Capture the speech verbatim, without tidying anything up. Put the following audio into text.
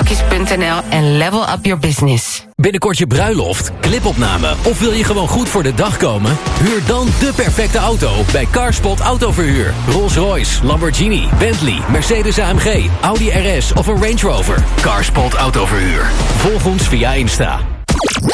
autovakjes punt n l en level up your business. Binnenkort je bruiloft, clipopname of wil je gewoon goed voor de dag komen? Huur dan de perfecte auto bij Carspot Autoverhuur. Rolls-Royce, Lamborghini, Bentley, Mercedes A M G, Audi R S of een Range Rover. Carspot Autoverhuur. Volg ons via Insta.